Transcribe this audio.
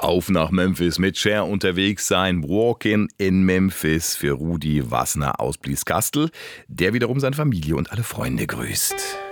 Auf nach Memphis mit Cher unterwegs sein. Walkin' in Memphis für Rudi Wassner aus Blieskastel, der wiederum seine Familie und alle Freunde grüßt.